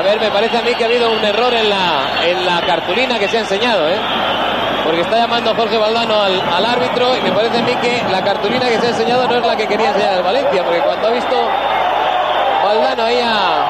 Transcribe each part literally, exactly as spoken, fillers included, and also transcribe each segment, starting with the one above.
ver, me parece a mí que ha habido un error en la, en la cartulina que se ha enseñado, ¿eh? Porque está llamando Jorge Valdano al, al árbitro y me parece a mí que la cartulina que se ha enseñado no es la que quería enseñar el Valencia, porque cuando ha visto Valdano ahí a,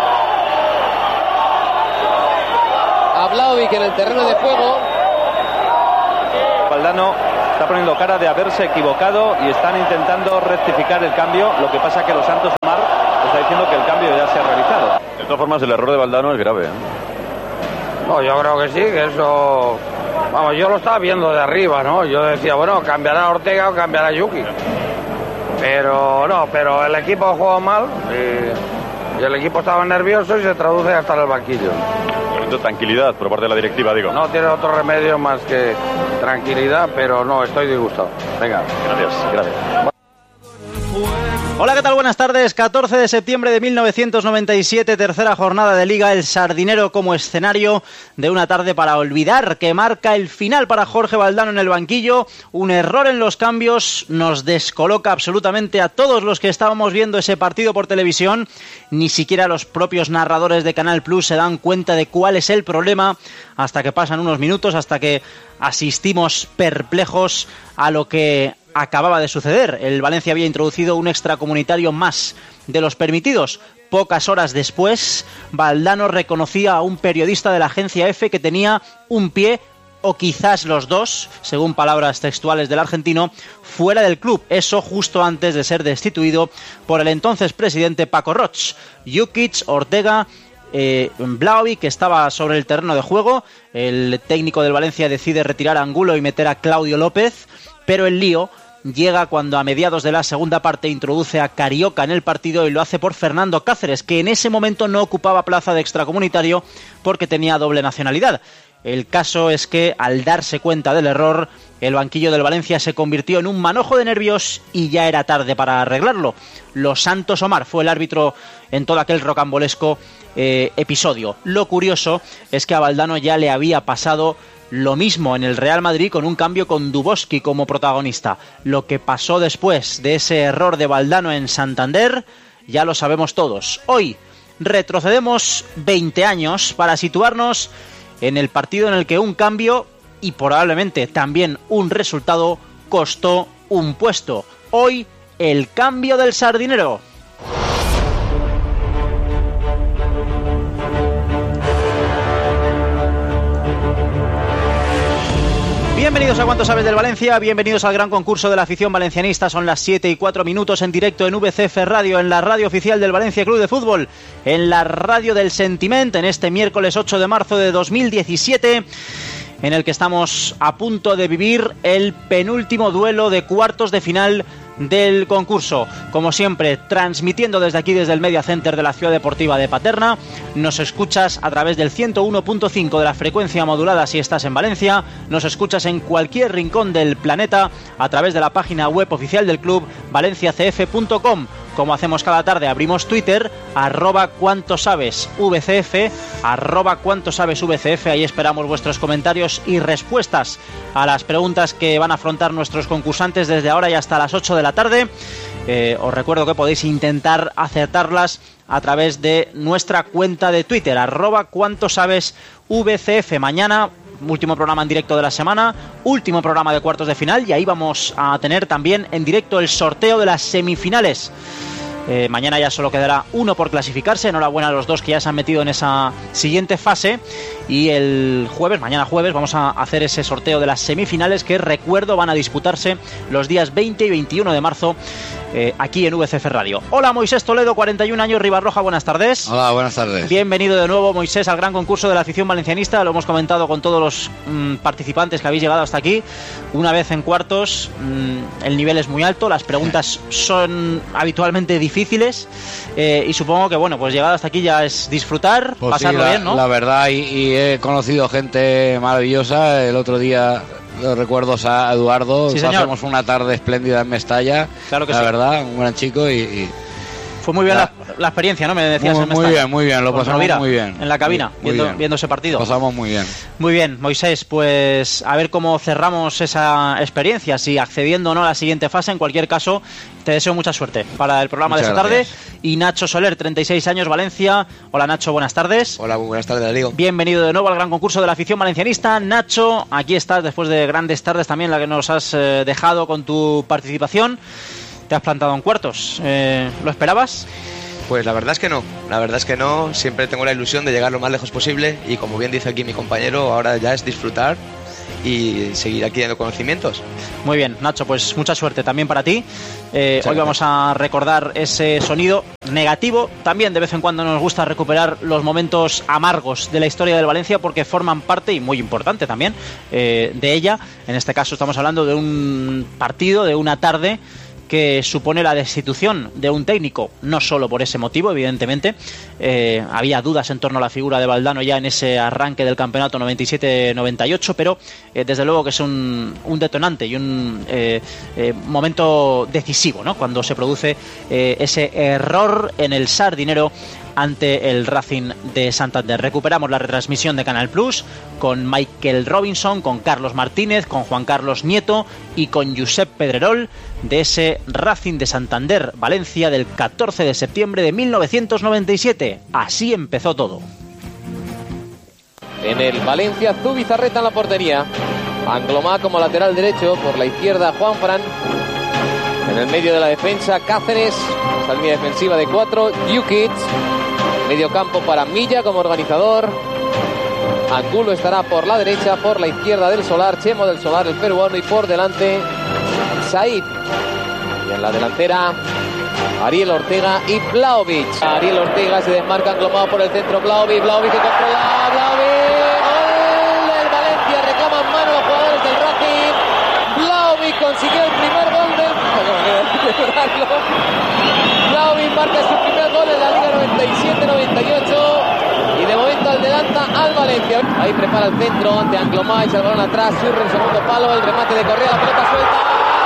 a Vlahovic en el terreno de juego. Valdano está poniendo cara de haberse equivocado y están intentando rectificar el cambio. Lo que pasa que los Santos Omar está diciendo que el cambio ya se ha realizado. De todas formas, el error de Valdano es grave, ¿eh? No, yo creo que sí, que eso... Vamos, yo lo estaba viendo de arriba, ¿no? Yo decía, bueno, cambiará a Ortega o cambiará a Yuki. Pero no, pero el equipo jugó mal y, y el equipo estaba nervioso y se traduce hasta en el banquillo. Tranquilidad por parte de la directiva, digo. No tiene otro remedio más que tranquilidad, pero no, estoy disgustado. Venga. Gracias, gracias. Hola, ¿qué tal? Buenas tardes. catorce de septiembre de mil novecientos noventa y siete, tercera jornada de Liga, el Sardinero como escenario de una tarde para olvidar, que marca el final para Jorge Valdano en el banquillo. Un error en los cambios nos descoloca absolutamente a todos los que estábamos viendo ese partido por televisión. Ni siquiera los propios narradores de Canal Plus se dan cuenta de cuál es el problema hasta que pasan unos minutos, hasta que asistimos perplejos a lo que acababa de suceder. El Valencia había introducido un extracomunitario más de los permitidos. Pocas horas después, Valdano reconocía a un periodista de la agencia F que tenía un pie, o quizás los dos, según palabras textuales del argentino, fuera del club. Eso justo antes de ser destituido por el entonces presidente Paco Roig. Jukic, Ortega, Eh, Vlahovic, que estaba sobre el terreno de juego. El técnico del Valencia decide retirar a Angulo y meter a Claudio López, pero el lío llega cuando a mediados de la segunda parte introduce a Carioca en el partido y lo hace por Fernando Cáceres, que en ese momento no ocupaba plaza de extracomunitario porque tenía doble nacionalidad. El caso es que al darse cuenta del error, el banquillo del Valencia se convirtió en un manojo de nervios y ya era tarde para arreglarlo. Los Santos Omar fue el árbitro en todo aquel rocambolesco eh, episodio. Lo curioso es que a Valdano ya le había pasado lo mismo en el Real Madrid con un cambio con Dubovsky como protagonista. Lo que pasó después de ese error de Valdano en Santander ya lo sabemos todos. Hoy retrocedemos veinte años para situarnos en el partido en el que un cambio y probablemente también un resultado costó un puesto. Hoy, el cambio del Sardinero. Bienvenidos a Cuánto Sabes del Valencia, bienvenidos al gran concurso de la afición valencianista. Son las siete y cuatro minutos en directo en V C F Radio, en la radio oficial del Valencia Club de Fútbol, en la radio del Sentiment, en este miércoles ocho de marzo de dos mil diecisiete, en el que estamos a punto de vivir el penúltimo duelo de cuartos de final del concurso. Como siempre, transmitiendo desde aquí, desde el Media Center de la Ciudad Deportiva de Paterna. Nos escuchas a través del ciento uno punto cinco de la frecuencia modulada si estás en Valencia. Nos escuchas en cualquier rincón del planeta a través de la página web oficial del club, valencia c f punto com. Como hacemos cada tarde, abrimos Twitter, arroba cuánto sabes V C F, arroba cuánto sabes V C F. Ahí esperamos vuestros comentarios y respuestas a las preguntas que van a afrontar nuestros concursantes desde ahora y hasta las ocho de la tarde. Eh, os recuerdo que podéis intentar acertarlas a través de nuestra cuenta de Twitter, arroba cuánto sabes V C F. Mañana, último programa en directo de la semana, último programa de cuartos de final, y ahí vamos a tener también en directo el sorteo de las semifinales. Eh, mañana ya solo quedará uno por clasificarse. Enhorabuena a los dos que ya se han metido en esa siguiente fase. Y el jueves, mañana jueves, vamos a hacer ese sorteo de las semifinales que, recuerdo, van a disputarse los días veinte y veintiuno de marzo eh, aquí en V C F Radio. Hola, Moisés Toledo, cuarenta y un años, Ribarroja, buenas tardes. Hola, buenas tardes. Bienvenido de nuevo, Moisés, al gran concurso de la afición valencianista. Lo hemos comentado con todos los mmm, participantes que habéis llegado hasta aquí. Una vez en cuartos, mmm, el nivel es muy alto, las preguntas son habitualmente difíciles eh, y supongo que, bueno, pues llegado hasta aquí ya es disfrutar, pues pasarlo sí, la, bien, ¿no? La verdad, y, y he conocido gente maravillosa. El otro día, los recuerdos a Eduardo, sí, pasamos una tarde espléndida en Mestalla. Claro que la sí. verdad, un gran chico y... y... Fue muy bien la, la experiencia, ¿no? Me decías Muy, en muy Mestalla. bien, muy bien, lo Con pasamos Rovira, muy bien. En la cabina, Muy viendo, bien. viendo ese partido. Lo pasamos muy bien. Muy bien, Moisés, pues a ver cómo cerramos esa experiencia, si accediendo o no a la siguiente fase. En cualquier caso, te deseo mucha suerte para el programa Muchas de esta gracias. tarde. Y Nacho Soler, treinta y seis años, Valencia. Hola Nacho, buenas tardes. Hola, muy buenas tardes, Darío. Bienvenido de nuevo al gran concurso de la afición valencianista. Nacho, aquí estás después de grandes tardes también, la que nos has eh, dejado con tu participación. Te has plantado en cuartos. Eh, ¿Lo esperabas? Pues la verdad es que no, la verdad es que no, siempre tengo la ilusión de llegar lo más lejos posible y como bien dice aquí mi compañero, ahora ya es disfrutar y seguir adquiriendo conocimientos. Muy bien, Nacho, pues mucha suerte también para ti. Eh, hoy gracias. vamos a recordar ese sonido negativo. También de vez en cuando nos gusta recuperar los momentos amargos de la historia del Valencia porque forman parte, y muy importante también, eh, de ella. En este caso estamos hablando de un partido, de una tarde que supone la destitución de un técnico, no solo por ese motivo, evidentemente. Eh, había dudas en torno a la figura de Valdano ya en ese arranque del campeonato noventa y siete noventa y ocho, pero eh, desde luego que es un, un detonante y un eh, eh, momento decisivo, ¿no? Cuando se produce eh, ese error en el Sardinero ante el Racing de Santander. Recuperamos la retransmisión de Canal Plus con Michael Robinson, con Carlos Martínez, con Juan Carlos Nieto y con Josep Pedrerol de ese Racing de Santander Valencia del catorce de septiembre de mil novecientos noventa y siete. Así empezó todo. En el Valencia, Zubizarreta en la portería. Anglomá como lateral derecho, por la izquierda Juanfran. En el medio de la defensa, Cáceres, esa línea defensiva de cuatro, Jukic, medio campo para Milla como organizador, Angulo estará por la derecha, por la izquierda del Solar, Chemo del Solar, el peruano, y por delante Said. Y en la delantera, Ariel Ortega y Vlahovic. Ariel Ortega se desmarca englomado por el centro, Vlahovic, Vlahovic que controla, Vlahovic, gol del Valencia, reclaman mano los jugadores del Racing. Vlahovic consiguió el primer gol del... Vlahovic marca su primer gol en la Liga noventa y siete noventa y ocho y de momento adelanta al Valencia. Ahí prepara el centro ante Anglomá, echa el balón atrás, surre el segundo palo, el remate de Correa, la pelota suelta.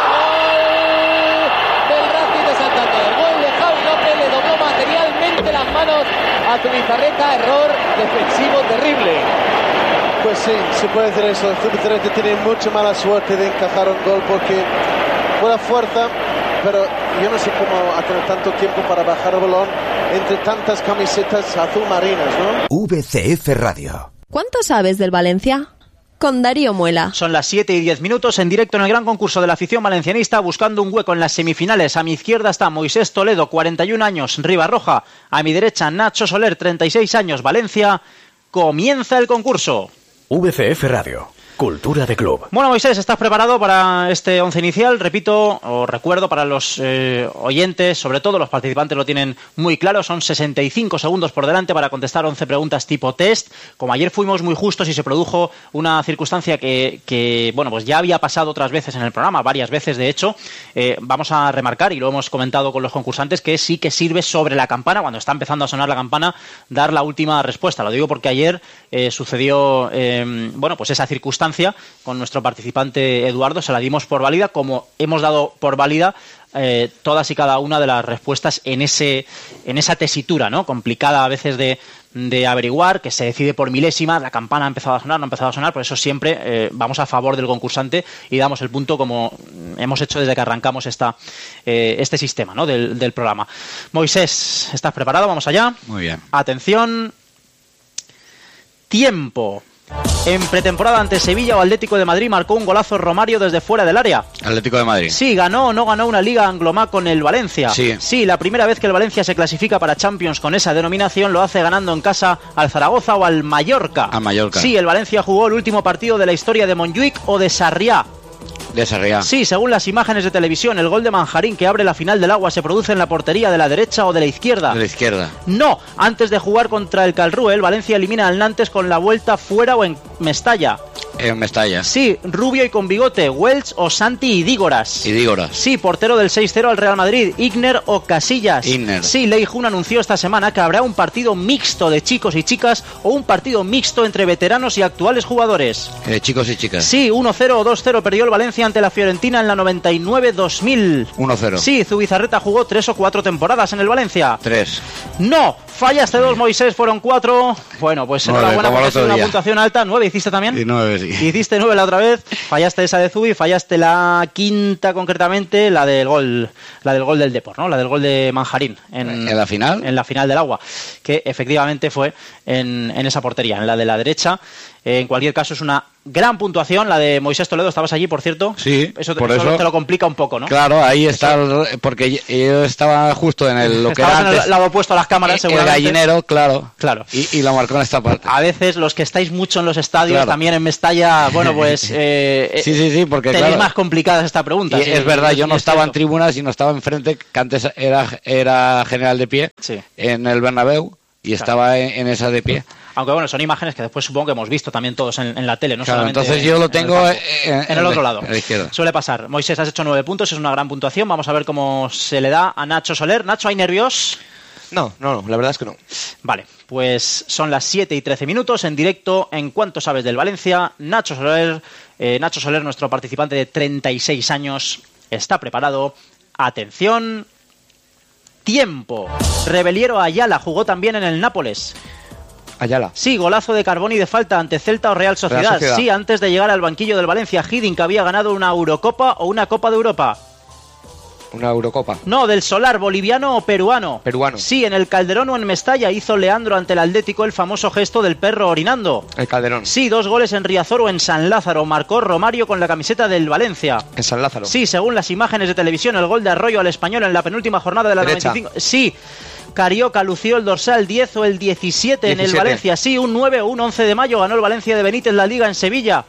Gol del Racing de Santander, gol de Javi López, le dobló materialmente las manos a Zubizarreta, error defensivo terrible. Pues sí, se puede decir eso. Zubizarreta tiene mucha mala suerte de encajar un gol porque buena fuerza, pero yo no sé cómo ha tenido tanto tiempo para bajar el balón entre tantas camisetas azul marinas, ¿no? V C F Radio. ¿Cuánto sabes del Valencia? Con Darío Muela. Son las siete y diez minutos en directo en el gran concurso de la afición valencianista, buscando un hueco en las semifinales. A mi izquierda está Moisés Toledo, cuarenta y un años, Ribarroja. A mi derecha, Nacho Soler, treinta y seis años, Valencia. Comienza el concurso. V C F Radio. Cultura de club. Bueno, Moisés, ¿estás preparado para este once inicial? Repito, o recuerdo para los eh, oyentes, sobre todo los participantes lo tienen muy claro, son sesenta y cinco segundos por delante para contestar once preguntas tipo test. Como ayer fuimos muy justos y se produjo una circunstancia que, que bueno, pues ya había pasado otras veces en el programa, varias veces de hecho, eh, vamos a remarcar, y lo hemos comentado con los concursantes, que sí que sirve sobre la campana, cuando está empezando a sonar la campana, dar la última respuesta. Lo digo porque ayer eh, sucedió, eh, bueno, pues esa circunstancia con nuestro participante Eduardo, se la dimos por válida, como hemos dado por válida eh, todas y cada una de las respuestas en ese en esa tesitura, ¿no? Complicada a veces de, de averiguar, que se decide por milésimas, la campana ha empezado a sonar, no ha empezado a sonar, por eso siempre eh, vamos a favor del concursante y damos el punto como hemos hecho desde que arrancamos esta eh, este sistema, ¿no? del, del programa. Moisés, ¿estás preparado? Vamos allá. Muy bien. Atención. Tiempo. En pretemporada ante Sevilla o Atlético de Madrid marcó un golazo Romario desde fuera del área. Atlético de Madrid. Sí, ganó o no ganó una Liga Anglomá con el Valencia. Sí. Sí, la primera vez que el Valencia se clasifica para Champions con esa denominación lo hace ganando en casa al Zaragoza o al Mallorca. A Mallorca. Sí, el Valencia jugó el último partido de la historia de Montjuic o de Sarriá. De Sarriá. Sí, según las imágenes de televisión, el gol de Manjarín que abre la final del agua se produce en la portería de la derecha o de la izquierda. De la izquierda. No, antes de jugar contra el Calrue, el Valencia elimina al Nantes con la vuelta fuera o en Mestalla. En Mestalla. Sí, rubio y con bigote, Welch o Santi Idígoras. Idígoras. Sí, portero del seis cero al Real Madrid, Igner o Casillas. Igner. Sí, Lei Jun anunció esta semana que habrá un partido mixto de chicos y chicas o un partido mixto entre veteranos y actuales jugadores. Eh, chicos y chicas. Sí, uno cero o dos cero perdió el Valencia ante la Fiorentina en la noventa y nueve dos mil. uno cero. Sí, Zubizarreta jugó tres o cuatro temporadas en el Valencia. Tres. No, fallaste dos, Moisés, fueron cuatro. Bueno, pues Nueve, enhorabuena como porque el ha sido otro una día. puntuación alta. ¿Nueve hiciste también? Y nueve, sí. Hiciste nueve la otra vez, fallaste esa de Zubi, fallaste la quinta concretamente, la del gol, la del gol del Depor, ¿no? La del gol de Manjarín en, ¿En la final? En la final del Agua, que efectivamente fue en, en esa portería, en la de la derecha. Eh, en cualquier caso es una gran puntuación, la de Moisés Toledo. ¿Estabas allí, por cierto? Sí, Eso, por eso eso te lo complica un poco, ¿no? Claro, ahí está, el- porque yo estaba justo en el, lo que era Estabas en antes, el lado opuesto a las cámaras, el seguramente. gallinero, claro, Claro. y, y lo marcó en esta parte. A veces los que estáis mucho en los estadios, Claro. también en Mestalla, bueno, pues eh, Sí, sí, sí, porque tenéis claro, más complicadas esta pregunta. y sí, es verdad, yo y no es estaba cierto. en tribunas y no estaba enfrente, que antes era, era general de pie Sí. en el Bernabéu y Claro. estaba en, en esa de pie. Aunque bueno, son imágenes que después supongo que hemos visto también todos en, en la tele, no Claro, solamente entonces yo en- lo en tengo el campo. en, En el otro lado. a la izquierda. Suele pasar. Moisés, has hecho nueve puntos, es una gran puntuación. Vamos a ver cómo se le da a Nacho Soler. Nacho, ¿hay nervios? No, no, no, la verdad es que no. Vale, pues son las siete y trece minutos en directo. En cuanto sabes del Valencia, Nacho Soler, eh, Nacho Soler, nuestro participante de treinta y seis años, está preparado. Atención. Tiempo. Rebeliero Ayala jugó también en el Nápoles. Ayala. Sí, golazo de Carboni de falta ante Celta o Real Sociedad. Real Sociedad. Sí, antes de llegar al banquillo del Valencia, Hiddink había ganado una Eurocopa o una Copa de Europa. Una Eurocopa. No, del Solar, boliviano o peruano. Peruano. Sí, en el Calderón o en Mestalla hizo Leandro ante el Atlético el famoso gesto del perro orinando. El Calderón. Sí, dos goles en Riazor o en San Lázaro. Marcó Romario con la camiseta del Valencia. En San Lázaro. Sí, según las imágenes de televisión, el gol de Arroyo al Español en la penúltima jornada de la Derecha. noventa y cinco. Sí, Carioca lució el dorsal diez o el diecisiete en el diecisiete. Valencia. Sí, un nueve o un once de mayo ganó el Valencia de Benítez la Liga en Sevilla.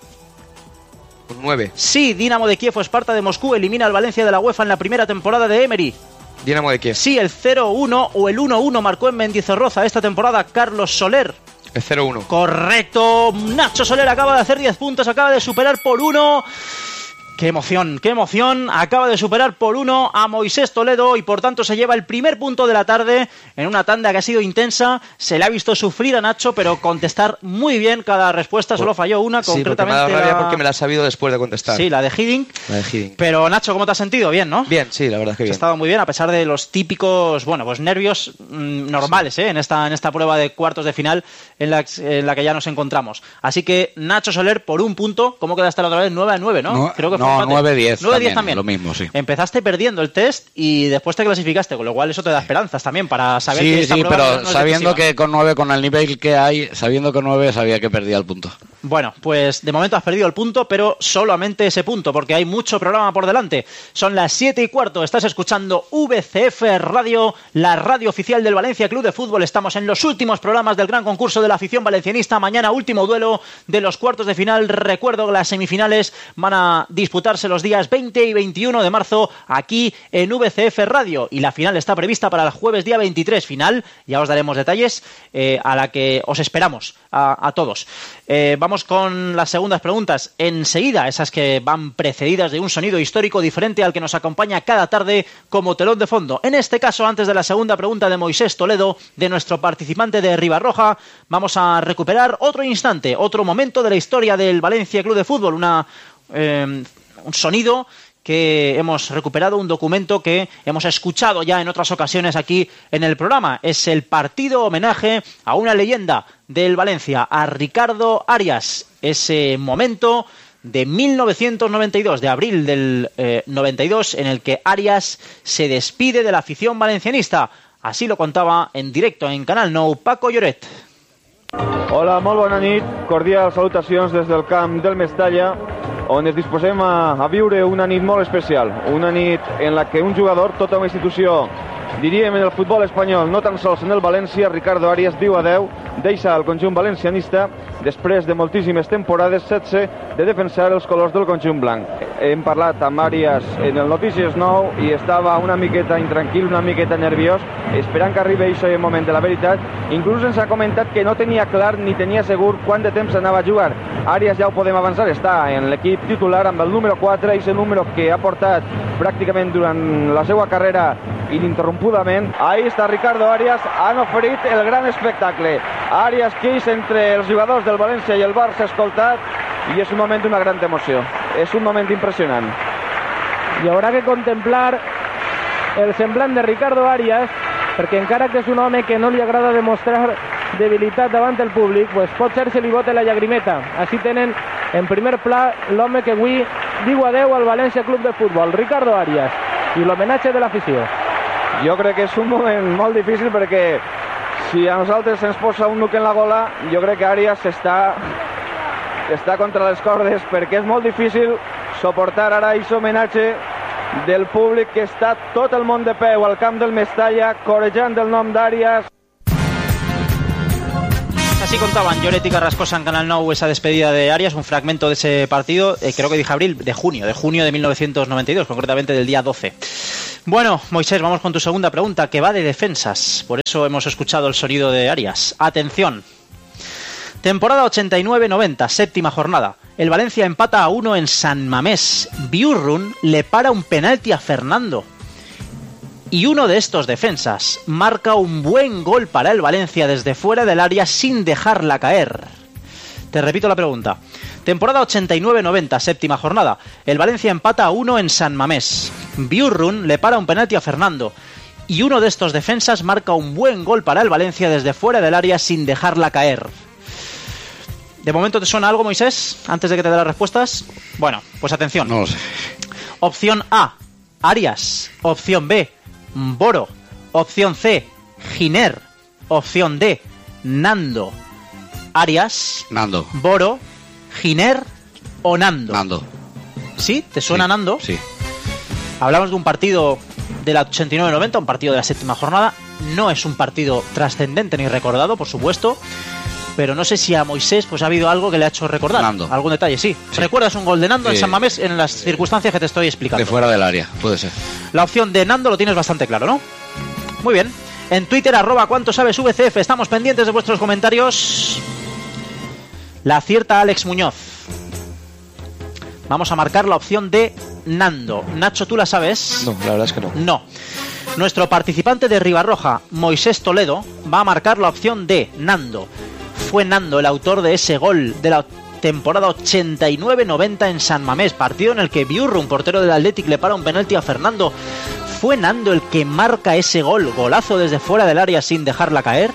Un nueve. Sí, Dinamo de Kiev o Esparta de Moscú elimina al Valencia de la UEFA en la primera temporada de Emery. Dinamo de Kiev. Sí, el cero uno o el uno uno marcó en Mendizorroza esta temporada Carlos Soler. El cero uno. Correcto, Nacho Soler acaba de hacer diez puntos, acaba de superar por uno. Qué emoción, qué emoción. Acaba de superar por uno a Moisés Toledo y por tanto se lleva el primer punto de la tarde en una tanda que ha sido intensa. Se le ha visto sufrir a Nacho, pero contestar muy bien cada respuesta. Solo falló una, Sí, porque me ha concretamente. dado rabia la- porque me la ha sabido después de contestar. Sí, la de Hiddink. La de Hiddink. Pero Nacho, ¿cómo te has sentido? Bien, ¿no? Bien, sí, la verdad es que Has bien. estado muy bien, a pesar de los típicos, bueno, pues nervios mm, normales, ¿eh? En esta, en esta prueba de cuartos de final en la, en la que ya nos encontramos. Así que Nacho Soler por un punto, ¿cómo quedaste la otra vez? nueve a nueve, ¿no? No, Creo que fue no, empate. nueve diez nueve a diez también, también. lo mismo, sí. Empezaste perdiendo el test y después te clasificaste, con lo cual eso te da esperanzas también para saber que Sí, esta sí, prueba pero no es sabiendo decisiva. que con nueve, con el nivel que hay, sabiendo que nueve sabía que perdía el punto. Bueno, pues de momento has perdido el punto, pero solamente ese punto, porque hay mucho programa por delante. Son las siete y cuarto, estás escuchando V C F Radio, la radio oficial del Valencia Club de Fútbol. Estamos en los últimos programas del gran concurso de la afición valencianista. Mañana último duelo de los cuartos de final. Recuerdo que las semifinales van a disputarse los días veinte y veintiuno de marzo aquí en V C F Radio. Y la final está prevista para el jueves día veintitrés. Final, ya os daremos detalles, eh, a la que os esperamos a, a todos. Eh, vamos con las segundas preguntas enseguida, esas que van precedidas de un sonido histórico diferente al que nos acompaña cada tarde como telón de fondo. En este caso, antes de la segunda pregunta de Moisés Toledo, de nuestro participante de Ribarroja, vamos a recuperar otro instante, otro momento de la historia del Valencia Club de Fútbol, una, eh, un sonido que hemos recuperado, un documento que hemos escuchado ya en otras ocasiones aquí en el programa. Es el partido homenaje a una leyenda del Valencia, a Ricardo Arias. Ese momento de mil novecientos noventa y dos, de abril del eh, noventa y dos, en el que Arias se despide de la afición valencianista. Así lo contaba en directo en Canal Nou Paco Lloret. Hola, molt bona nit. Cordials salutacions des del camp del Mestalla, on ens disposem a, a viure una nit molt especial. Una nit en la que un jugador, tota una institució, diríem en el futbol espanyol, no tan sols en el València, Ricardo Arias, diu adeu deixa el conjunt valencianista després de moltíssimes temporades, setze, de defensar els colors del conjunt blanc. Hem parlat amb Àrias en el Notícies nou i estava una miqueta intranquil, una miqueta nerviós, esperant que arribi això i el moment de la veritat. Inclús ens ha comentat que no tenia clar ni tenia segur quant de temps anava a jugar. Àrias, ja ho podem avançar, està en l'equip titular amb el número quatre, i el número que ha portat pràcticament durant la seva carrera ininterrompudament. Ahí està Ricardo Àrias, han oferit el gran espectacle. Àrias Queix entre els jugadors del València i el Barça escoltat, i és un moment d'una gran emoció. És un moment impressionant. I haurà que contemplar el semblant de Ricardo Àrias, perquè encara que és un home que no li agrada demostrar debilitat davant el públic, pues pot ser se li bote la llagrimeta. Així tenen en primer pla l'home que avui diu adeu al València Club de Futbol, Ricardo Àrias, i l'homenatge de l'afició. Jo crec que és un moment molt difícil, perquè si a nosaltres ens posa un nuc en la gola, jo crec que Àrias està, està contra les cordes, perquè és molt difícil suportar ara aquest homenatge del públic que està tot el món de peu al camp del Mestalla corejant el nom d'Àrias. Así contaban Lloret y Carrascosa en Canal Nou esa despedida de Àrias, un fragmento de ese partido, eh, creo que dije abril, de junio, de junio de mil novecientos noventa y dos, concretamente del día doce. Bueno, Moisés, vamos con tu segunda pregunta, que va de defensas, por eso hemos escuchado el sonido de Àrias. Atención. Temporada ochenta y nueve noventa, séptima jornada. El Valencia empata a uno en San Mamés. Biurrun le para un penalti a Fernando. Y uno de estos defensas marca un buen gol para el Valencia desde fuera del área sin dejarla caer. Te repito la pregunta. Temporada ochenta y nueve noventa, séptima jornada. El Valencia empata a uno en San Mamés. Biurrun le para un penalti a Fernando. Y uno de estos defensas marca un buen gol para el Valencia desde fuera del área sin dejarla caer. ¿De momento te suena algo, Moisés? Antes de que te dé las respuestas. Bueno, pues atención. No lo sé. Opción A, Àrias. Opción B, Boro. Opción C, Giner. Opción D, Nando. Àrias, Nando. Boro, Giner o Nando. Nando. ¿Sí? ¿Te suena sí, Nando? Sí. Hablamos de un partido de la ochenta y nueve noventa, un partido de la séptima jornada. No es un partido trascendente ni recordado, por supuesto, pero no sé si a Moisés pues ha habido algo que le ha hecho recordar. Nando. Algún detalle, sí. sí. ¿Recuerdas un gol de Nando sí. en San Mamés en las circunstancias que te estoy explicando? De fuera del área, puede ser. La opción de Nando lo tienes bastante claro, ¿no? Muy bien. En Twitter, arroba cuánto sabes V C F, estamos pendientes de vuestros comentarios. La acierta Alex Muñoz. Vamos a marcar la opción de Nando. Nacho, ¿tú la sabes? No, la verdad es que no. No. Nuestro participante de Ribarroja, Moisés Toledo, va a marcar la opción de Nando. Fue Nando el autor de ese gol de la temporada ochenta y nueve noventa en San Mamés, partido en el que Biurrun, portero del Athletic, le para un penalti a Fernando. ¿Fue Nando el que marca ese gol, golazo desde fuera del área sin dejarla caer?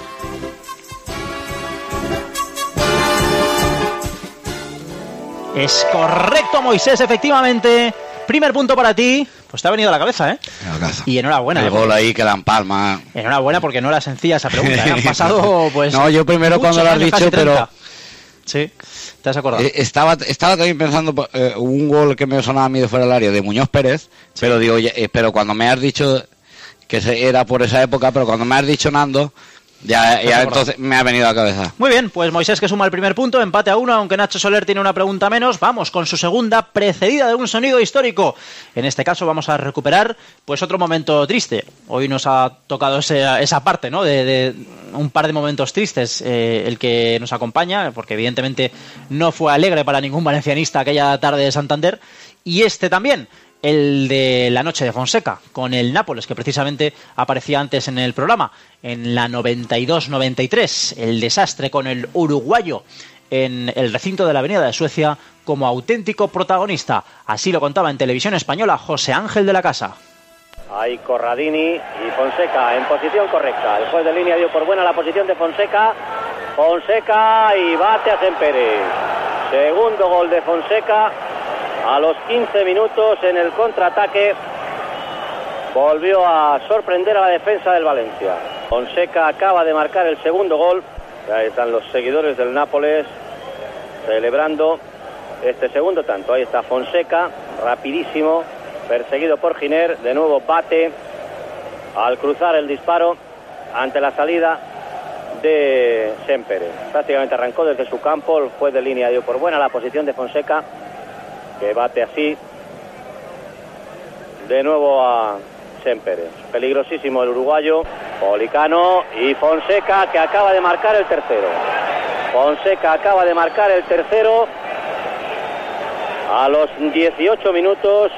Es correcto, Moisés, efectivamente. Primer punto para ti. Pues te ha venido a la cabeza, ¿eh? La cabeza. Y enhorabuena. El gol ahí que la empalma. Enhorabuena, porque no era sencilla esa pregunta, ¿eh? Han pasado, pues... No, yo primero cuando lo has años, dicho, pero... Sí, te has acordado. Eh, estaba, estaba también pensando eh, un gol que me sonaba a mí de fuera del área, de Muñoz Pérez, sí. pero digo, eh, pero cuando me has dicho que era por esa época, pero cuando me has dicho Nando... Ya, ya entonces me ha venido a la cabeza. Muy bien, pues Moisés que suma el primer punto, empate a uno, aunque Nacho Soler tiene una pregunta menos. Vamos con su segunda, precedida de un sonido histórico. En este caso vamos a recuperar pues otro momento triste. Hoy nos ha tocado ese, esa parte, ¿no? De, de un par de momentos tristes, eh, el que nos acompaña, porque evidentemente no fue alegre para ningún valencianista aquella tarde de Santander, y este también. El de la noche de Fonseca, con el Nápoles, que precisamente aparecía antes en el programa, en la noventa y dos noventa y tres, el desastre con el uruguayo en el recinto de la Avenida de Suecia como auténtico protagonista. Así lo contaba en Televisión Española José Ángel de la Casa. Hay Corradini y Fonseca en posición correcta. El juez de línea dio por buena la posición de Fonseca. Fonseca y bate a Sempere. Segundo gol de Fonseca. A los quince minutos en el contraataque volvió a sorprender a la defensa del Valencia. Fonseca acaba de marcar el segundo gol. Ahí están los seguidores del Nápoles celebrando este segundo tanto. Ahí está Fonseca, rapidísimo, perseguido por Giner. De nuevo bate al cruzar el disparo ante la salida de Sempere. Prácticamente arrancó desde su campo, el juez de línea dio por buena la posición de Fonseca, que bate así de nuevo a Sempere. Peligrosísimo el uruguayo, Policano y Fonseca, que acaba de marcar el tercero. Fonseca acaba de marcar el tercero a los dieciocho minutos.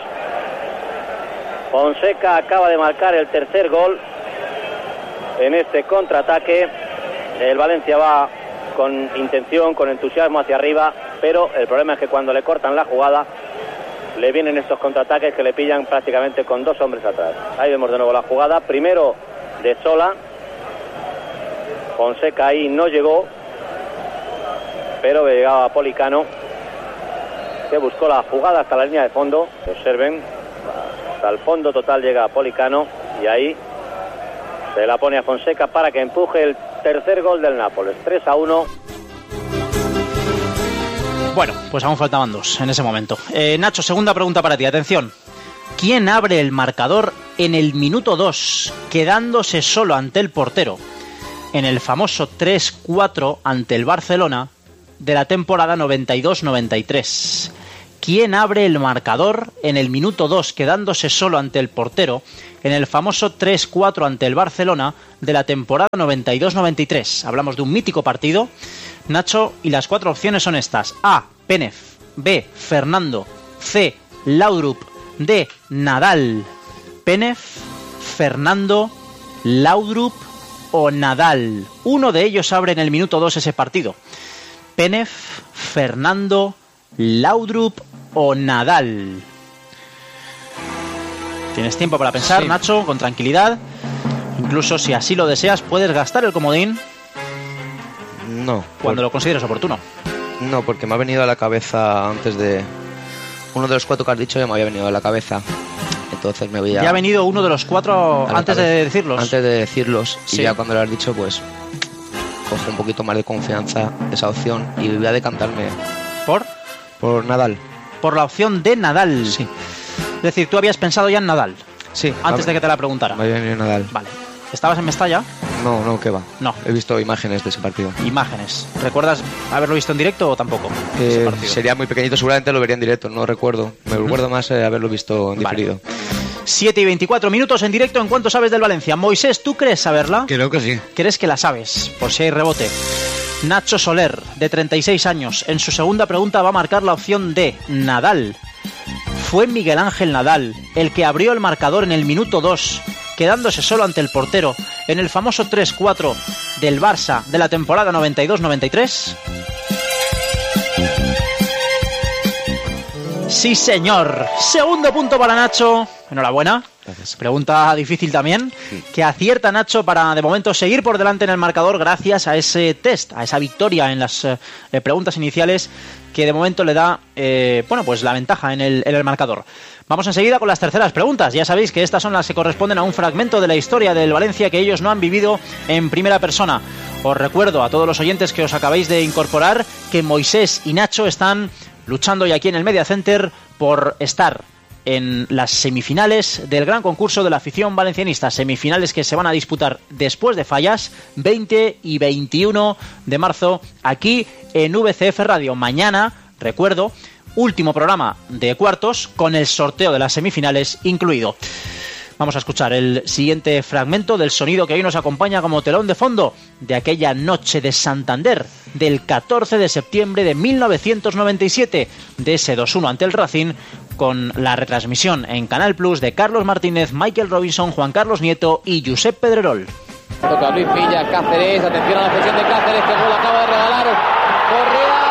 Fonseca acaba de marcar el tercer gol en este contraataque. El Valencia va con intención, con entusiasmo hacia arriba, pero el problema es que cuando le cortan la jugada le vienen estos contraataques que le pillan prácticamente con dos hombres atrás. Ahí vemos de nuevo la jugada, primero de Sola. Fonseca ahí no llegó, pero llegaba Policano, que buscó la jugada hasta la línea de fondo. Observen, hasta el fondo total llega Policano y ahí se la pone a Fonseca para que empuje el tercer gol del Nápoles. tres a uno. Bueno, pues aún faltaban dos en ese momento. Eh, Nacho, segunda pregunta para ti, atención. ¿Quién abre el marcador en el minuto dos, quedándose solo ante el portero, en el famoso tres cuatro ante el Barcelona de la temporada noventa y dos noventa y tres? ¿Quién abre el marcador en el minuto dos, quedándose solo ante el portero, en el famoso tres cuatro ante el Barcelona de la temporada noventa y dos noventa y tres? Hablamos de un mítico partido, Nacho, y las cuatro opciones son estas: A, Penef; B, Fernando; C, Laudrup; D, Nadal. Penef, Fernando, Laudrup o Nadal. Uno de ellos abre en el minuto dos ese partido. Penef, Fernando, Laudrup o Nadal. Tienes tiempo para pensar, sí. Nacho, con tranquilidad. Incluso si así lo deseas, puedes gastar el comodín. No. Cuando por... lo consideres oportuno. No, porque me ha venido a la cabeza antes de... Uno de los cuatro que has dicho ya me había venido a la cabeza. Entonces me voy a... Ya ha venido uno de los cuatro antes cabeza. de decirlos. Antes de decirlos. Sí. Y ya cuando lo has dicho, pues... cojo un poquito más de confianza esa opción y voy a decantarme. ¿Por? Por Nadal. Por la opción de Nadal. Sí. Es decir, tú habías pensado ya en Nadal. Sí. Antes de que te la preguntara. Me había venido Nadal. Vale. ¿Estabas en Mestalla? No, no, ¿qué va? No. He visto imágenes de ese partido. Imágenes. ¿Recuerdas haberlo visto en directo o tampoco? Eh, sería muy pequeñito, seguramente lo vería en directo, no recuerdo. Me ¿Mm? recuerdo más eh, haberlo visto en diferido. Vale. siete y veinticuatro minutos en directo. ¿En cuánto sabes del Valencia? Moisés, ¿tú crees saberla? Creo que sí. ¿Crees que la sabes? Por si hay rebote. Nacho Soler, de treinta y seis años, en su segunda pregunta va a marcar la opción de Nadal. Fue Miguel Ángel Nadal el que abrió el marcador en el minuto dos, quedándose solo ante el portero en el famoso tres cuatro del Barça de la temporada noventa y dos noventa y tres. Sí, señor. Segundo punto para Nacho. Enhorabuena. Gracias. Pregunta difícil también, que acierta Nacho para de momento seguir por delante en el marcador gracias a ese test, a esa victoria en las eh, preguntas iniciales que de momento le da eh, bueno, pues la ventaja en el, en el marcador. Vamos enseguida con las terceras preguntas. Ya sabéis que estas son las que corresponden a un fragmento de la historia del Valencia que ellos no han vivido en primera persona. Os recuerdo a todos los oyentes que os acabáis de incorporar que Moisés y Nacho están luchando hoy aquí en el Media Center por estar en las semifinales del gran concurso de la afición valencianista, semifinales que se van a disputar después de Fallas, veinte y veintiuno de marzo, aquí en V C F Radio. Mañana, recuerdo, último programa de cuartos con el sorteo de las semifinales incluido. Vamos a escuchar el siguiente fragmento del sonido que hoy nos acompaña como telón de fondo de aquella noche de Santander del catorce de septiembre de mil novecientos noventa y siete, de ese dos uno ante el Racing, con la retransmisión en Canal Plus de Carlos Martínez, Michael Robinson, Juan Carlos Nieto y Josep Pedrerol. Toca Luis Villa, Cáceres, atención a la posición de Cáceres, que gol acaba de regalar Correa.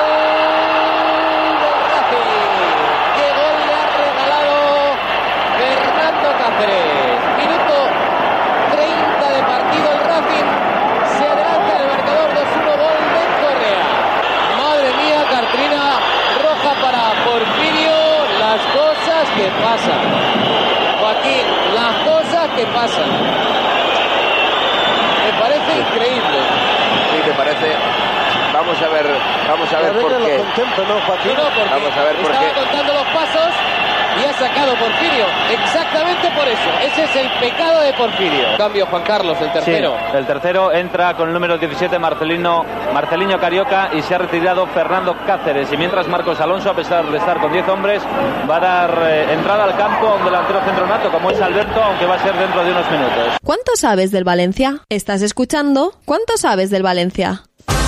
Minuto treinta de partido, el Racing se adelanta en el marcador dos uno, gol de Correa. Madre mía, cartulina roja para Porfirio. Las cosas que pasan, Joaquín, las cosas que pasan. Me parece increíble. Sí, te parece. Vamos a ver, vamos a ver por qué. Contemplo, ¿no, Joaquín? No, no, porque vamos a ver por estaba qué. contando los pasos y ha sacado Porfirio. Exactamente por eso. Ese es el pecado de Porfirio. Cambio Juan Carlos, el tercero. Sí, el tercero entra con el número diecisiete Marcelino, Marceliño Carioca y se ha retirado Fernando Cáceres. Y mientras Marcos Alonso, a pesar de estar con diez hombres, va a dar eh, entrada al campo a un delantero centronato como es Alberto, aunque va a ser dentro de unos minutos. ¿Cuánto sabes del Valencia? ¿Estás escuchando? ¿Cuánto sabes del Valencia?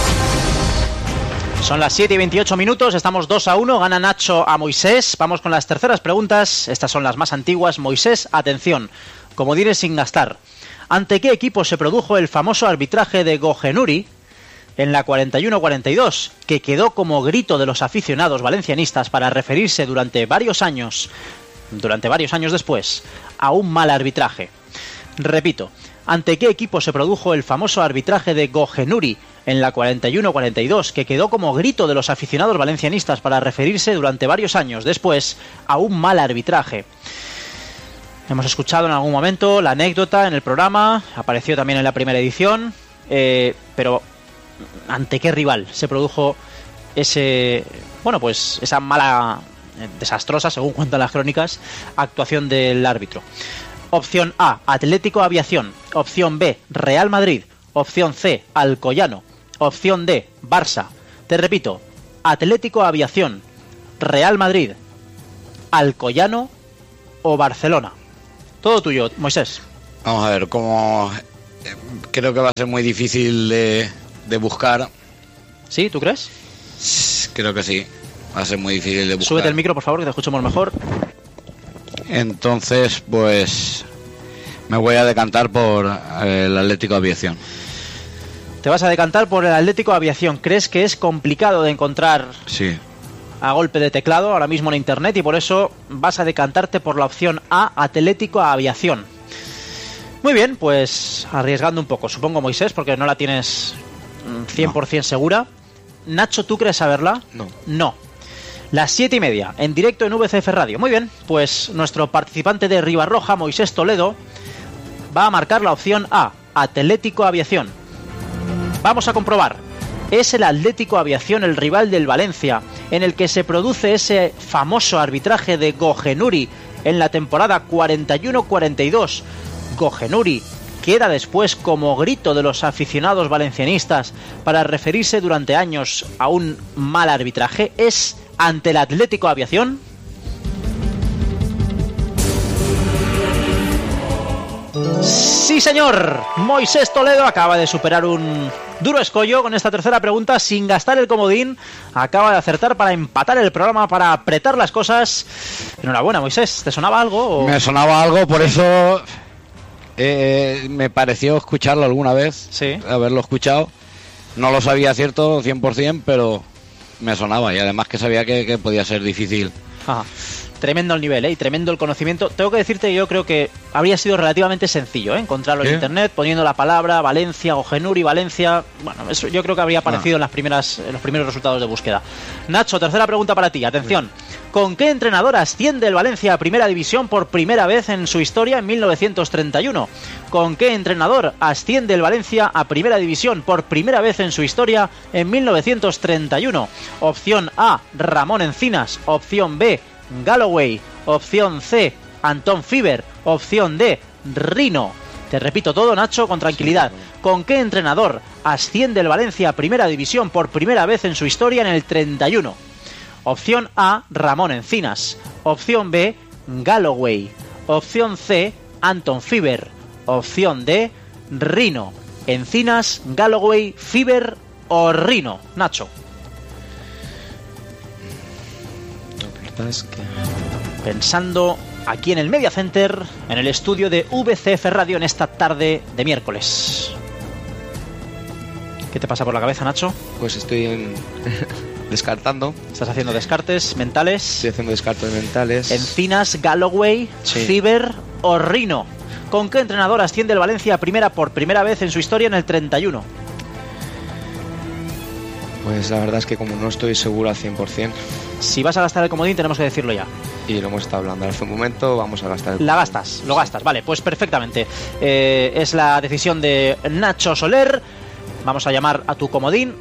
Son las siete y veintiocho minutos, estamos dos a uno, gana Nacho a Moisés. Vamos con las terceras preguntas, estas son las más antiguas. Moisés, atención, comodines sin gastar. ¿Ante qué equipo se produjo el famoso arbitraje de Gojenuri en la cuarenta y uno cuarenta y dos, que quedó como grito de los aficionados valencianistas para referirse durante varios años, durante varios años después, a un mal arbitraje? Repito, ¿ante qué equipo se produjo el famoso arbitraje de Gojenuri en la cuarenta y uno cuarenta y dos, que quedó como grito de los aficionados valencianistas para referirse durante varios años después a un mal arbitraje? Hemos escuchado en algún momento la anécdota en el programa, apareció también en la primera edición, eh, pero ¿ante qué rival se produjo ese, bueno, pues esa mala, eh, desastrosa, según cuentan las crónicas, actuación del árbitro? Opción A, Atlético Aviación. Opción B, Real Madrid. Opción C, Alcoyano. Opción D, Barça. Te repito, Atlético Aviación, Real Madrid, Alcoyano o Barcelona. Todo tuyo, Moisés. Vamos a ver, como creo que va a ser muy difícil de, de buscar. ¿Sí? ¿Tú crees? Creo que sí, va a ser muy difícil de buscar. Súbete el micro, por favor, que te escuchemos mejor. Entonces, pues me voy a decantar por el Atlético Aviación. Te vas a decantar por el Atlético Aviación. ¿Crees que es complicado de encontrar sí. a golpe de teclado ahora mismo en internet y por eso vas a decantarte por la opción A, Atlético Aviación? Muy bien, pues arriesgando un poco, supongo, Moisés, porque no la tienes cien por ciento no. segura. Nacho, ¿tú crees saberla? No. No. Las siete y media, en directo en V C F Radio. Muy bien, pues nuestro participante de Ribarroja, Moisés Toledo, va a marcar la opción A, Atlético Aviación. Vamos a comprobar. Es el Atlético Aviación el rival del Valencia, en el que se produce ese famoso arbitraje de Gojenuri en la temporada cuarenta y uno cuarenta y dos. Gojenuri queda después como grito de los aficionados valencianistas para referirse durante años a un mal arbitraje. ¿Es ante el Atlético Aviación? Sí, señor. Moisés Toledo acaba de superar un duro escollo con esta tercera pregunta sin gastar el comodín. Acaba de acertar para empatar el programa, para apretar las cosas. Enhorabuena, Moisés. ¿Te sonaba algo? O... Me sonaba algo, por eso eh, me pareció escucharlo alguna vez. Sí. Haberlo escuchado. No lo sabía cierto cien por ciento, pero me sonaba. Y además que sabía que, que podía ser difícil. Ajá. Tremendo el nivel, ¿eh? Y tremendo el conocimiento. Tengo que decirte que yo creo que habría sido relativamente sencillo, ¿eh? Encontrarlo ¿Sí? en internet, poniendo la palabra Valencia, Gojenuri, Valencia. Bueno, eso yo creo que habría aparecido ah. en las primeras, en los primeros resultados de búsqueda. Nacho, tercera pregunta para ti. Atención. ¿Con qué entrenador asciende el Valencia a Primera División por primera vez en su historia en mil novecientos treinta y uno? ¿Con qué entrenador asciende el Valencia a Primera División por primera vez en su historia en mil novecientos treinta y uno? Opción A, Ramón Encinas. Opción B, Galloway. Opción C, Antón Fiber. Opción D, Rino. Te repito todo, Nacho, con tranquilidad. ¿Con qué entrenador asciende el Valencia a Primera División por primera vez en su historia en el treinta y uno? Opción A, Ramón Encinas. Opción B, Galloway. Opción C, Antón Fiber. Opción D, Rino. Encinas, Galloway, Fiber o Rino. Nacho. La verdad es que... Pensando aquí en el Media Center, en el estudio de V C F Radio en esta tarde de miércoles. ¿Qué te pasa por la cabeza, Nacho? Pues estoy en... descartando. ¿Estás haciendo descartes mentales? Estoy haciendo descartes mentales. Encinas, Galloway, sí. Fiber o Rino. ¿Con qué entrenador asciende el Valencia a primera por primera vez en su historia en el treinta y uno? Pues la verdad es que como no estoy seguro al cien por ciento. Si vas a gastar el comodín tenemos que decirlo ya. Y lo hemos estado hablando hace un momento, vamos a gastar el comodín. La gastas, lo gastas, vale, pues perfectamente. Eh, es la decisión de Nacho Soler. Vamos a llamar a tu comodín.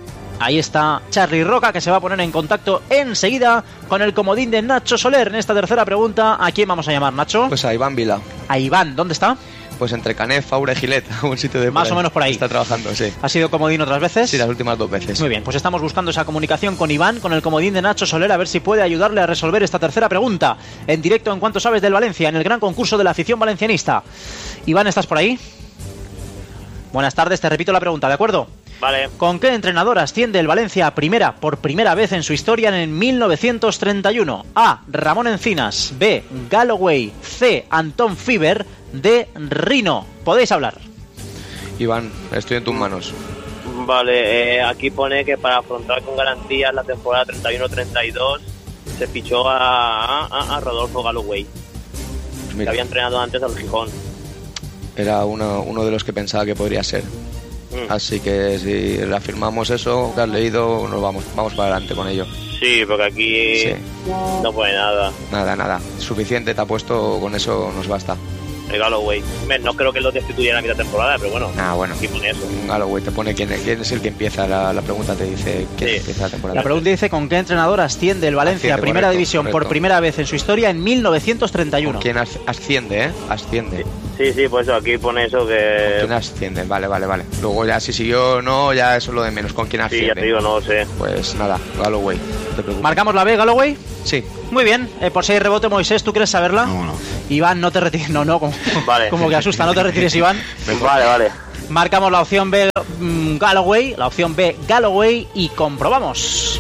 Ahí está Charly Roca, que se va a poner en contacto enseguida con el comodín de Nacho Soler. En esta tercera pregunta, ¿a quién vamos a llamar, Nacho? Pues a Iván Vila. A Iván, ¿dónde está? Pues entre Canet, Faura y Gilet, un sitio de más o menos por ahí. Está trabajando, sí. ¿Ha sido comodín otras veces? Sí, las últimas dos veces. Muy bien, pues estamos buscando esa comunicación con Iván, con el comodín de Nacho Soler, a ver si puede ayudarle a resolver esta tercera pregunta. En directo, en cuanto sabes del Valencia, en el gran concurso de la afición valencianista. Iván, ¿estás por ahí? Buenas tardes, te repito la pregunta, ¿de acuerdo? Vale. ¿Con qué entrenador asciende el Valencia a primera por primera vez en su historia en mil novecientos treinta y uno? A. Ramón Encinas. B. Galloway. C. Antón Fiber. D. Rino. Podéis hablar. Iván, estoy en tus manos. Vale, eh, aquí pone que para afrontar con garantías la temporada treinta y uno treinta y dos se fichó a, a, a Rodolfo Galloway, Pues que mira, había entrenado antes al Gijón. era uno, uno de los que pensaba que podría ser. Mm. Así que si reafirmamos eso que has leído, nos vamos, vamos para adelante con ello. Sí, porque aquí Sí. no pone nada. Nada, nada. Suficiente te ha puesto, con eso nos basta. El Galloway. Hombre, no creo que lo destituyera a mitad de temporada, pero bueno. Ah, bueno. Aquí pone eso. Galloway te pone quién, quién es el que empieza. La, la pregunta te dice quién Sí. empieza la temporada. La pregunta dice ¿con qué entrenador asciende el Valencia a Asciende, primera correcto, división por correcto. primera vez en su historia en mil novecientos treinta y uno? ¿Quién as- asciende, eh? Asciende. Sí, sí, pues eso, aquí pone eso que... ¿Quién asciende? Vale, vale, vale. Luego ya si siguió o no, ya eso es lo de menos. ¿Con quién Sí, asciende? ya te digo, no lo sé. Pues nada, Galloway. No te preocupes. ¿Marcamos la B, Galloway? Sí. Muy bien, eh, por si hay rebote, Moisés, ¿tú quieres saberla? No, no. Iván, no te retires, no, no, como, Vale. como que asusta, no te retires, Iván. Vale, vale. Marcamos la opción B, mm, Galloway, la opción B, Galloway, y comprobamos.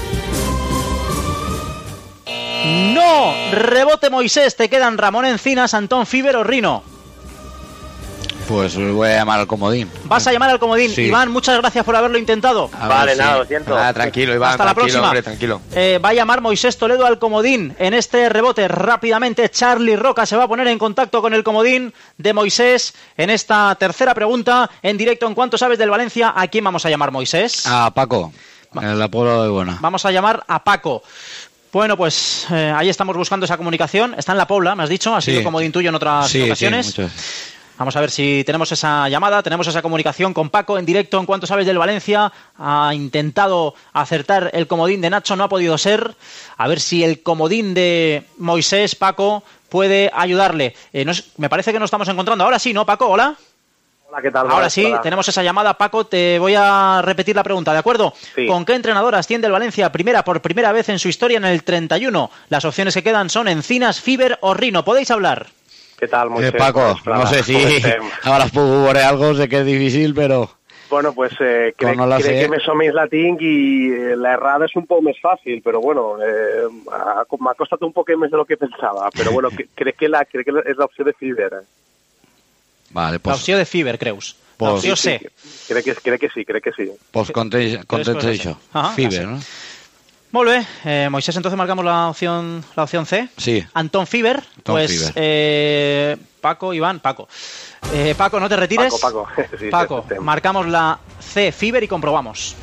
¡No! Rebote, Moisés, te quedan Ramón Encinas, Antón Fiber o Rino. Pues voy a llamar al comodín. Vas a llamar al comodín. Sí. Iván, muchas gracias por haberlo intentado. A Vale, ver si- nada, lo siento. Ah, tranquilo, Iván. Hasta la tranquilo, próxima. hombre, tranquilo. Eh, va a llamar Moisés Toledo al comodín. En este rebote, rápidamente, Charly Roca se va a poner en contacto con el comodín de Moisés en esta tercera pregunta. En directo, en cuanto sabes del Valencia, ¿a quién vamos a llamar, Moisés? A Paco, en la Puebla de Buena. Vamos a llamar a Paco. Bueno, pues eh, ahí estamos buscando esa comunicación. Está en la Pobla, me has dicho. Ha sido Sí. comodín tuyo en otras Sí, sí, ocasiones. muchas. Vamos a ver si tenemos esa llamada, tenemos esa comunicación con Paco en directo. En cuanto sabes del Valencia, ha intentado acertar el comodín de Nacho, no ha podido ser. A ver si el comodín de Moisés, Paco, puede ayudarle. Eh, no es- me parece que nos estamos encontrando. Ahora sí, ¿no, Paco? Hola. Hola, ¿qué tal? Ahora sí, Hola. tenemos esa llamada. Paco, te voy a repetir la pregunta, ¿de acuerdo? Sí. ¿Con qué entrenador asciende el Valencia primera por primera vez en su historia en el treinta y uno? Las opciones que quedan son Encinas, Fiber o Rino. ¿Podéis hablar? ¿Qué tal, Eh, Moisés? Paco, Pues, no nada, sé si ¿cómo estem? ahora por algo, sé que es difícil, pero... Bueno, pues eh, crec, no la crec sé. que més o menys la tinc i eh, la errada és un poc més fàcil, però bueno, eh, ha- m'ha costat un poc més de lo que pensava, però bueno, que, crec que la crec que és l'opció de Fiber. Eh? Vale, La pues, opció de Fiber, creus? La Pues- opció Sí, C. sí, crec que, crec que sí, crec que sí. pues contento, contento que és això. Ajá, Fiber, ¿no? Molt bé, eh, Moisés, entonces marcamos la opción, la opción C. Sí. Antón Fiber, Antón pues Fiber. eh, Paco, Iván, Paco. Eh, Paco, no te retires. Paco, Paco. Sí, sí, Paco, aceptem. marcamos la C, Fiber, y comprobamos.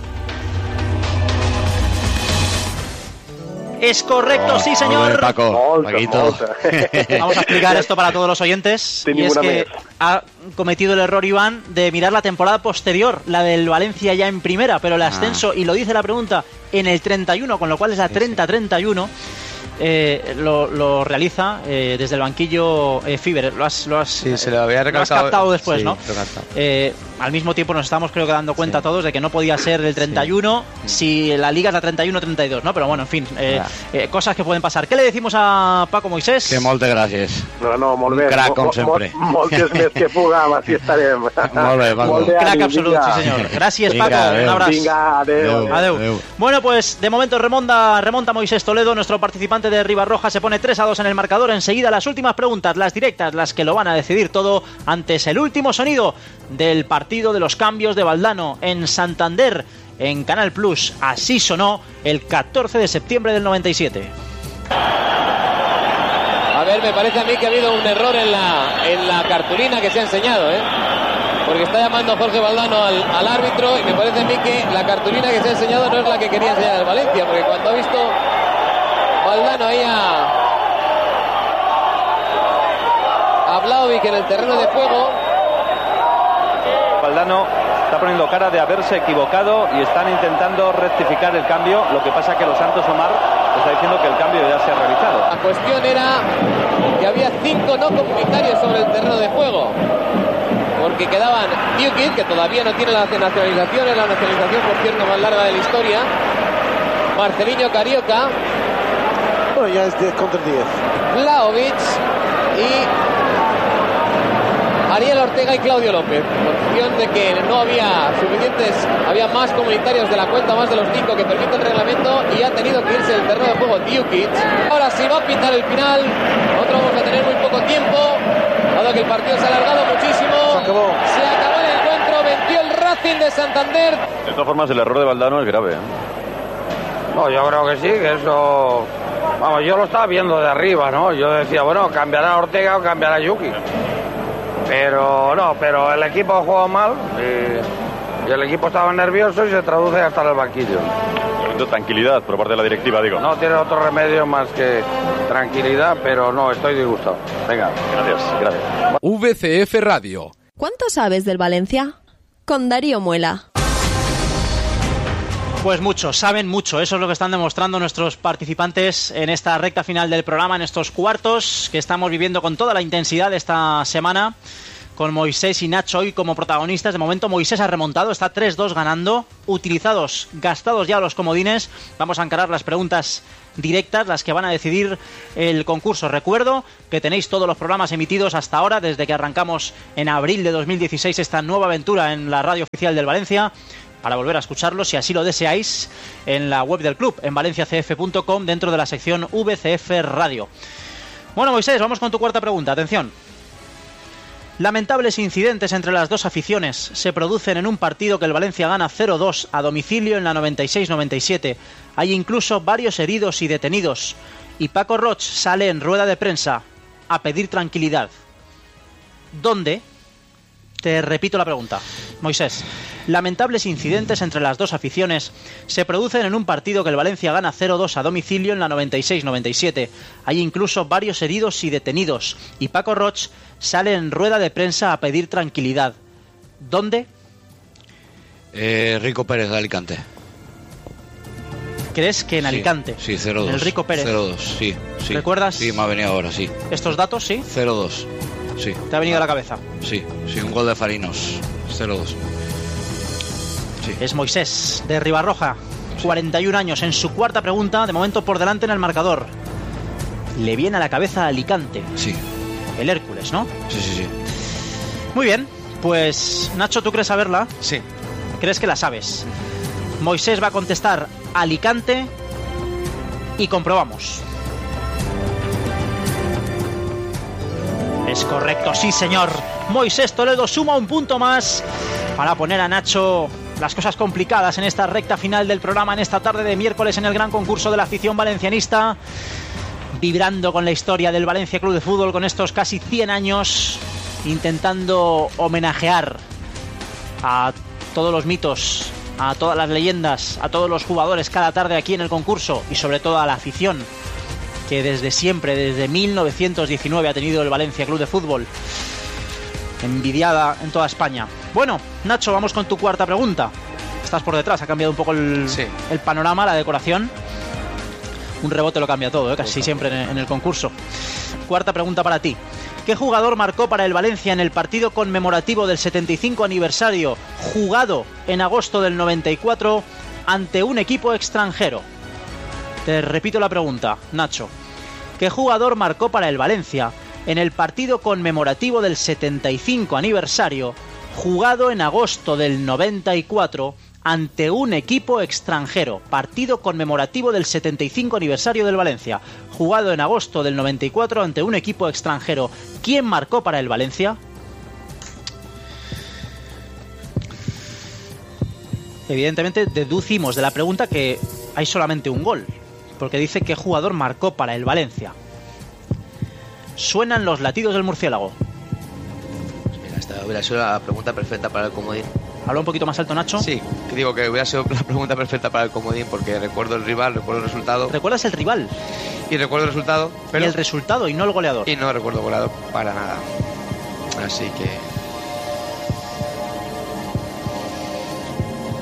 Es correcto, sí, señor. Molt bé, Paco, Molta, Paquito. molta. Vamos a explicar esto para todos los oyentes. Sin Y es ninguna que més. ha cometido el error Iván de mirar la temporada posterior, la del Valencia ya en primera, pero el ascenso, y lo dice la pregunta, en el treinta y uno, con lo cual es la treinta treinta y uno. Eh, lo, lo realiza eh, desde el banquillo eh, Fiber. Lo has, lo has, Sí, se lo había lo has recalcado. captado después, Sí, ¿no? lo he captado. Eh, al mismo tiempo nos estamos creo que dando cuenta todos de que no podía ser el treinta y uno si la liga es la treinta y uno treinta y dos, ¿no? Pero bueno, en fin, eh, eh, cosas que pueden pasar. ¿Qué le decimos a Paco Moisés? Que moltes gràcies. No, no, molt bé. Un crac, com Mo- mo- sempre. Moltes més que puguem, així estarem. Molt bé, Paco. Molt bé, Crack ànim, absolut, vinga. sí señor. Gracias, Vinga, Paco. adeu. Un abrazo. Vinga, adeu. Adeu. Adeu. Adeu. Bueno, pues de momento remonta, remonta Moisés Toledo, nuestro participante de Ribarroja. Se pone tres a dos en el marcador. Enseguida las últimas preguntas, las directas, las que lo van a decidir todo. Antes el último sonido del partido de los cambios de Valdano en Santander, en Canal Plus. Así sonó el catorce de septiembre del noventa y siete. A ver, me parece a mí que ha habido un error en la, en la cartulina que se ha enseñado, ¿eh? Porque está llamando Jorge Valdano al, al árbitro y me parece a mí que la cartulina que se ha enseñado no es la que quería enseñar el Valencia, porque cuando ha visto Valdano ahí a, a Vlahovic en el terreno de juego. Valdano está poniendo cara de haberse equivocado y están intentando rectificar el cambio. Lo que pasa que Los Santos Omar está diciendo que el cambio ya se ha realizado. La cuestión era que había cinco no comunitarios sobre el terreno de juego, porque quedaban Dukic, que todavía no tiene la nacionalización, es la nacionalización, por cierto, más larga de la historia, Marcelinho Carioca, bueno, ya es diez contra diez, Vlahovic y Ariel Ortega y Claudio López, por cuestión de que no había suficientes, había más comunitarios de la cuenta, más de los cinco que permite el reglamento, y ha tenido que irse del terreno de juego Dukic. Ahora sí va a pintar el final, nosotros vamos a tener muy poco tiempo, dado que el partido se ha alargado muchísimo. Se acabó. Se acabó el encuentro, venció el Racing de Santander. De todas formas, el error de Valdano es grave, ¿eh? No, yo creo que sí, que eso... Vamos, yo lo estaba viendo de arriba, ¿no? Yo decía, bueno, cambiará Ortega o cambiará Yuki. Pero no, pero el equipo jugó mal y, y el equipo estaba nervioso y se traduce hasta en el banquillo. Tranquilidad por parte de la directiva, digo. No tiene otro remedio más que tranquilidad, pero no, estoy disgustado. Venga, gracias, gracias. V C F Radio. ¿Cuánto sabes del Valencia? Con Darío Muela. Pues mucho, saben mucho, eso es lo que están demostrando nuestros participantes en esta recta final del programa, en estos cuartos que estamos viviendo con toda la intensidad de esta semana, con Moisés y Nacho hoy como protagonistas. De momento Moisés ha remontado, está tres dos ganando, utilizados, gastados ya los comodines. Vamos a encarar las preguntas directas, las que van a decidir el concurso. Recuerdo que tenéis todos los programas emitidos hasta ahora, desde que arrancamos en abril de dos mil dieciséis esta nueva aventura en la radio oficial del Valencia, para volver a escucharlos, si así lo deseáis, en la web del club, en valencia c f punto com, dentro de la sección V C F Radio. Bueno, Moisés, vamos con tu cuarta pregunta. Atención. Lamentables incidentes entre las dos aficiones se producen en un partido que el Valencia gana cero dos a domicilio en la noventa y seis noventa y siete. Hay incluso varios heridos y detenidos. Y Paco Roch sale en rueda de prensa a pedir tranquilidad. ¿Dónde? Te repito la pregunta, Moisés. Lamentables incidentes entre las dos aficiones se producen en un partido que el Valencia gana cero dos a domicilio en la noventa y seis noventa y siete. Hay incluso varios heridos y detenidos. Y Paco Roch sale en rueda de prensa a pedir tranquilidad. ¿Dónde? Eh, Rico Pérez de Alicante. ¿Crees que en sí, Alicante? Sí, cero dos. El Rico Pérez. cero dos, sí, sí. ¿Recuerdas? Sí, me ha venido ahora, sí. ¿Estos datos, sí? cero dos. Sí. ¿Te ha venido a la cabeza? Sí, sí, un gol de Farinos. cero dos. Sí. Es Moisés, de Ribarroja, cuarenta y un años, en su cuarta pregunta, de momento por delante en el marcador. Le viene a la cabeza a Alicante. Sí. El Hércules, ¿no? Sí, sí, sí. Muy bien, pues Nacho, ¿tú crees saberla? Sí. ¿Crees que la sabes? Moisés va a contestar Alicante y comprobamos. Es correcto, sí señor. Moisés Toledo suma un punto más para poner a Nacho las cosas complicadas en esta recta final del programa, en esta tarde de miércoles, en el gran concurso de la afición valencianista, vibrando con la historia del Valencia Club de Fútbol, con estos casi cien años, intentando homenajear a todos los mitos, a todas las leyendas, a todos los jugadores cada tarde aquí en el concurso, y sobre todo a la afición que desde siempre, desde mil novecientos diecinueve ha tenido el Valencia Club de Fútbol, envidiada en toda España. Bueno, Nacho, vamos con tu cuarta pregunta. Estás por detrás, ha cambiado un poco el, sí. el panorama, la decoración. Un rebote lo cambia todo, ¿eh? Casi siempre en, en el concurso. Cuarta pregunta para ti. ¿Qué jugador marcó para el Valencia en el partido conmemorativo del setenta y cinco aniversario, jugado en agosto del noventa y cuatro, ante un equipo extranjero? Te repito la pregunta, Nacho. ¿Qué jugador marcó para el Valencia en el partido conmemorativo del setenta y cinco aniversario, jugado en agosto del noventa y cuatro, ante un equipo extranjero? Partido conmemorativo del setenta y cinco aniversario del Valencia, jugado en agosto del noventa y cuatro ante un equipo extranjero. ¿Quién marcó para el Valencia? Evidentemente deducimos de la pregunta que hay solamente un gol, porque dice qué jugador marcó para el Valencia. Suenan los latidos del murciélago. Mira, esta hubiera sido la pregunta perfecta para el comodín. Habla un poquito más alto, Nacho. Sí, que digo que hubiera sido la pregunta perfecta para el comodín, porque recuerdo el rival, recuerdo el resultado. ¿Recuerdas el rival? Y recuerdo el resultado, pero... Y el resultado y no el goleador. Y no recuerdo el goleador para nada. Así que...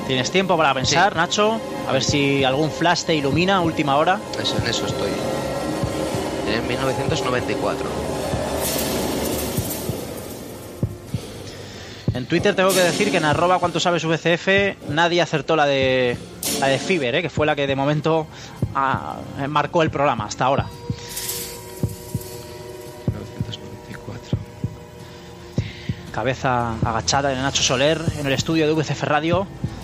Tienes tiempo para pensar, sí. Nacho. A ver si algún flash te ilumina a última hora. Eso, en eso estoy. En mil novecientos noventa y cuatro. En Twitter tengo que decir que en arroba cuánto sabes V C F nadie acertó la de la de Fiber, ¿eh? Que fue la que de momento ah, marcó el programa hasta ahora. mil novecientos noventa y cuatro. Cabeza agachada de Nacho Soler en el estudio de V C F Radio.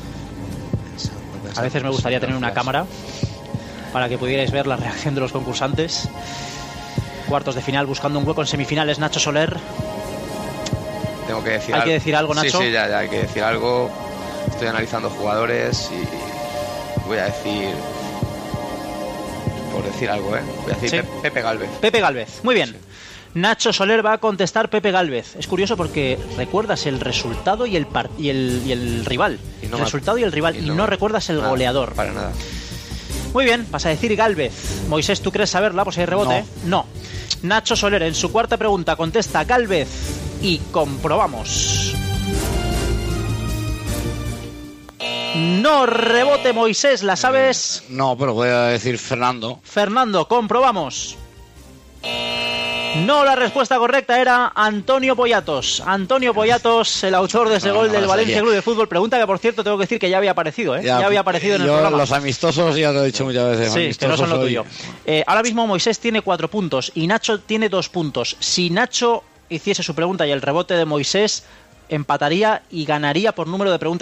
A veces me gustaría tener una cámara para que pudierais ver la reacción de los concursantes. Cuartos de final buscando un hueco en semifinales, Nacho Soler. Tengo que decir ¿Hay algo. que decir algo, Nacho? Sí, sí, ya, ya hay que decir algo. Estoy analizando jugadores y voy a decir, por decir algo, ¿eh? Voy a decir ¿Sí? Pepe Gálvez. Pepe Gálvez, muy bien. Sí. Nacho Soler va a contestar Pepe Gálvez. Es curioso porque recuerdas el resultado y el, par y el, y el rival. Y no el resultado y el rival. Y no, y no recuerdas el nada, goleador. Para nada. Muy bien, vas a decir Gálvez. Moisés, ¿tú crees saberla? Pues hay rebote. No. no. Nacho Soler en su cuarta pregunta contesta Gálvez. Y comprobamos. No, rebote, Moisés, ¿la sabes? No, pero voy a decir Fernando. Fernando, comprobamos. No, la respuesta correcta era Antonio Poyatos. Antonio Poyatos, el autor de ese no, gol no del Valencia Club de Fútbol. Pregunta que, por cierto, tengo que decir que ya había aparecido, ¿eh? Ya, ya había aparecido en el yo, programa. Los amistosos ya te he dicho muchas veces. Sí, que no son lo tuyo. Eh, ahora mismo Moisés tiene cuatro puntos y Nacho tiene dos puntos. Si Nacho hiciese su pregunta y el rebote de Moisés, empataría y ganaría por número de preguntas